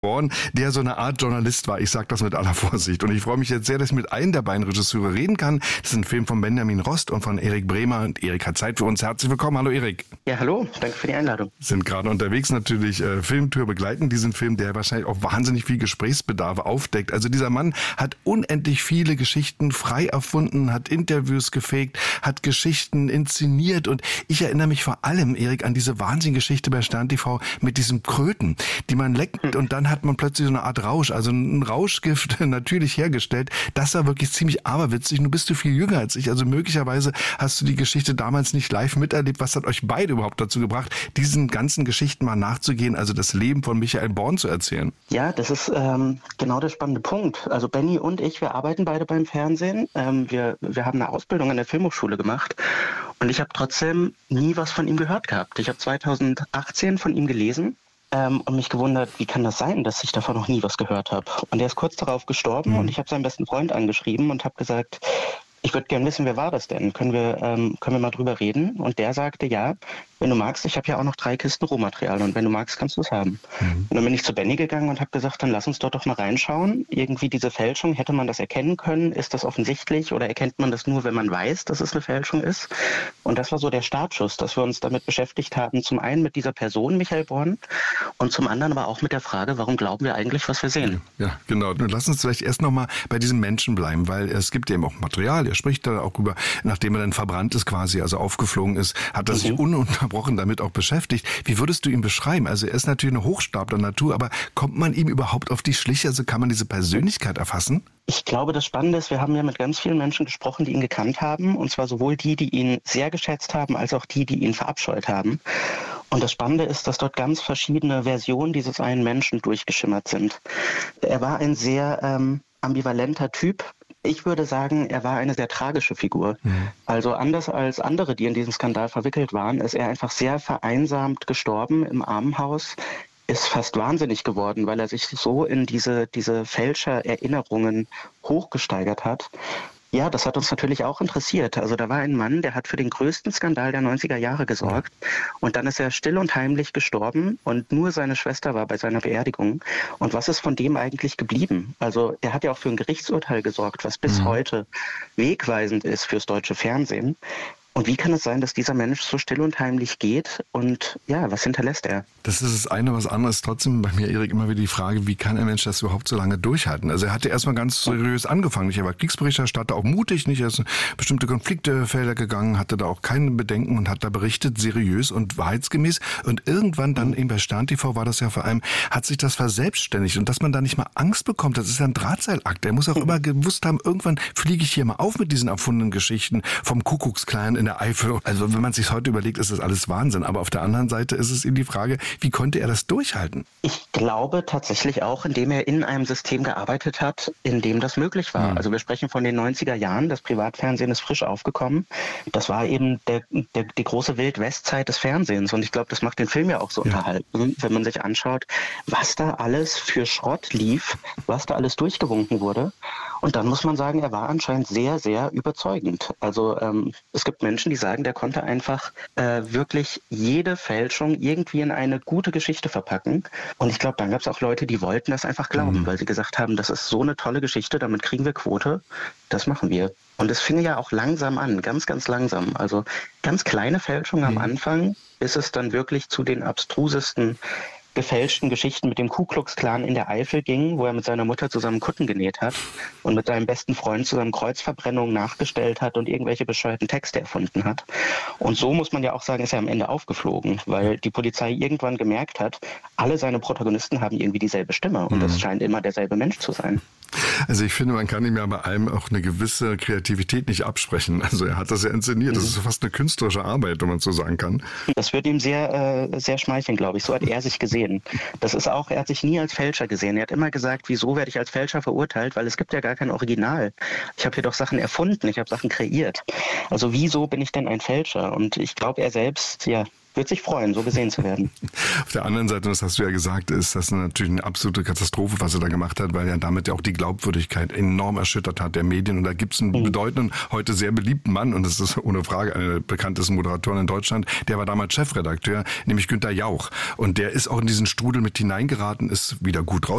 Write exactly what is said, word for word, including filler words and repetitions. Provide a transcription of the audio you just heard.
Born, der so eine Art Journalist war. Ich sage das mit aller Vorsicht. Und ich freue mich jetzt sehr, dass ich mit einem der beiden Regisseure reden kann. Das ist ein Film von Benjamin Rost und von Erik Bremer. Und Erik hat Zeit für uns. Herzlich willkommen. Hallo Erik. Ja, hallo. Danke für die Einladung. Sind gerade unterwegs natürlich. Äh, Filmtour begleiten diesen Film, der wahrscheinlich auch wahnsinnig viel Gesprächsbedarf aufdeckt. Also dieser Mann hat unendlich viele Geschichten frei erfunden, hat Interviews gefaked, hat Geschichten inszeniert. Und ich erinnere mich vor allem, Erik, an diese Wahnsinngeschichte bei Stern T V mit diesem Kröten, die man leckt hm. und dann hat man plötzlich so eine Art Rausch, also ein Rauschgift natürlich hergestellt. Das war wirklich ziemlich aberwitzig. Nun bist du viel jünger als ich, also möglicherweise hast du die Geschichte damals nicht live miterlebt. Was hat euch beide überhaupt dazu gebracht, diesen ganzen Geschichten mal nachzugehen, also das Leben von Michael Born zu erzählen? Ja, das ist ähm, genau der spannende Punkt. Also Benny und ich, wir arbeiten beide beim Fernsehen. Ähm, wir, wir haben eine Ausbildung an der Filmhochschule gemacht und ich habe trotzdem nie was von ihm gehört gehabt. Ich habe zweitausendachtzehn von ihm gelesen. Ähm, und mich gewundert, wie kann das sein, dass ich davon noch nie was gehört habe. Und er ist kurz darauf gestorben mhm. und ich habe seinen besten Freund angeschrieben und habe gesagt, ich würde gerne wissen, wer war das denn? Können wir, ähm, können wir mal drüber reden? Und der sagte, ja, wenn du magst, ich habe ja auch noch drei Kisten Rohmaterial und wenn du magst, kannst du es haben. Mhm. Und dann bin ich zu Benny gegangen und habe gesagt, dann lass uns dort doch mal reinschauen. Irgendwie diese Fälschung, hätte man das erkennen können? Ist das offensichtlich oder erkennt man das nur, wenn man weiß, dass es eine Fälschung ist? Und das war so der Startschuss, dass wir uns damit beschäftigt haben, zum einen mit dieser Person, Michael Born, und zum anderen aber auch mit der Frage, warum glauben wir eigentlich, was wir sehen? Ja, genau. Nun lass uns vielleicht erst noch mal bei diesem Menschen bleiben, weil es gibt eben auch Material, er spricht da auch über, nachdem er dann verbrannt ist quasi, also aufgeflogen ist, hat er sich mhm. ununterbrochen damit auch beschäftigt. Wie würdest du ihn beschreiben? Also er ist natürlich eine Hochstapler Natur, aber kommt man ihm überhaupt auf die Schliche? Also kann man diese Persönlichkeit erfassen? Ich glaube, das Spannende ist, wir haben ja mit ganz vielen Menschen gesprochen, die ihn gekannt haben, und zwar sowohl die, die ihn sehr geschätzt haben, als auch die, die ihn verabscheut haben. Und das Spannende ist, dass dort ganz verschiedene Versionen dieses einen Menschen durchgeschimmert sind. Er war ein sehr ähm, ambivalenter Typ. Ich würde sagen, er war eine sehr tragische Figur. Mhm. Also anders als andere, die in diesem Skandal verwickelt waren, ist er einfach sehr vereinsamt gestorben im Armenhaus, ist fast wahnsinnig geworden, weil er sich so in diese, diese Fälscher-Erinnerungen hochgesteigert hat. Ja, das hat uns natürlich auch interessiert. Also da war ein Mann, der hat für den größten Skandal der neunziger Jahre gesorgt und dann ist er still und heimlich gestorben und nur seine Schwester war bei seiner Beerdigung. Und was ist von dem eigentlich geblieben? Also er hat ja auch für ein Gerichtsurteil gesorgt, was bis mhm. heute wegweisend ist fürs deutsche Fernsehen. Und wie kann es sein, dass dieser Mensch so still und heimlich geht und ja, was hinterlässt er? Das ist das eine, was anderes. Trotzdem bei mir, Erik, immer wieder die Frage, wie kann ein Mensch das überhaupt so lange durchhalten? Also er hatte erstmal ganz seriös angefangen. Er war Kriegsberichterstatter, auch mutig, nicht? Er ist in bestimmte Konfliktefelder gegangen, hatte da auch keine Bedenken und hat da berichtet, seriös und wahrheitsgemäß. Und irgendwann dann eben bei Stern T V war das ja vor allem, hat sich das verselbstständigt. Und dass man da nicht mal Angst bekommt, das ist ja ein Drahtseilakt. Er muss auch immer gewusst haben, irgendwann fliege ich hier mal auf mit diesen erfundenen Geschichten vom Kuckucksklan in der Eifel. Also wenn man sich heute überlegt, ist das alles Wahnsinn. Aber auf der anderen Seite ist es eben die Frage, wie konnte er das durchhalten? Ich glaube tatsächlich auch, indem er in einem System gearbeitet hat, in dem das möglich war. Mhm. Also wir sprechen von den neunziger Jahren, das Privatfernsehen ist frisch aufgekommen. Das war eben der, der, die große Wild-West-Zeit des Fernsehens. Und ich glaube, das macht den Film ja auch so ja. unterhalten, wenn man sich anschaut, was da alles für Schrott lief, was da alles durchgewunken wurde. Und dann muss man sagen, er war anscheinend sehr, sehr überzeugend. Also ähm, es gibt Menschen, die sagen, der konnte einfach äh, wirklich jede Fälschung irgendwie in eine gute Geschichte verpacken. Und ich glaube, dann gab es auch Leute, die wollten das einfach glauben, mhm. weil sie gesagt haben, das ist so eine tolle Geschichte, damit kriegen wir Quote, das machen wir. Und es fing ja auch langsam an, ganz, ganz langsam. Also ganz kleine Fälschungen mhm. am Anfang, bis es dann wirklich zu den abstrusesten gefälschten Geschichten mit dem Ku Klux Klan in der Eifel ging, wo er mit seiner Mutter zusammen Kutten genäht hat und mit seinem besten Freund zusammen Kreuzverbrennungen nachgestellt hat und irgendwelche bescheuerten Texte erfunden hat. Und so muss man ja auch sagen, ist er am Ende aufgeflogen, weil die Polizei irgendwann gemerkt hat, alle seine Protagonisten haben irgendwie dieselbe Stimme und es mhm. scheint immer derselbe Mensch zu sein. Also ich finde, man kann ihm ja bei allem auch eine gewisse Kreativität nicht absprechen. Also er hat das ja inszeniert. Das ist fast eine künstlerische Arbeit, wenn man so sagen kann. Das wird ihm sehr, äh, sehr schmeicheln, glaube ich. So hat er sich gesehen. Das ist auch, er hat sich nie als Fälscher gesehen. Er hat immer gesagt, wieso werde ich als Fälscher verurteilt? Weil es gibt ja gar kein Original. Ich habe hier doch Sachen erfunden, ich habe Sachen kreiert. Also wieso bin ich denn ein Fälscher? Und ich glaube, er selbst, ja, wird sich freuen, so gesehen zu werden. Auf der anderen Seite, das hast du ja gesagt, ist das natürlich eine absolute Katastrophe, was er da gemacht hat, weil er damit ja auch die Glaubwürdigkeit enorm erschüttert hat der Medien. Und da gibt es einen mhm. bedeutenden, heute sehr beliebten Mann, und das ist ohne Frage einer der bekanntesten Moderatoren in Deutschland, der war damals Chefredakteur, nämlich Günther Jauch. Und der ist auch in diesen Strudel mit hineingeraten, ist wieder gut raus.